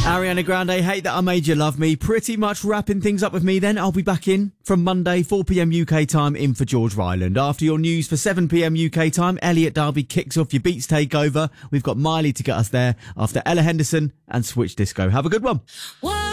Ariana Grande, Hate That I Made You Love Me. Pretty much wrapping things up with me then. I'll be back in from Monday, 4pm UK time, in for George Ryland. After your news for 7pm UK time, Elliot Darby kicks off your Beats Takeover. We've got Miley to get us there after Ella Henderson and Switch Disco. Have a good one.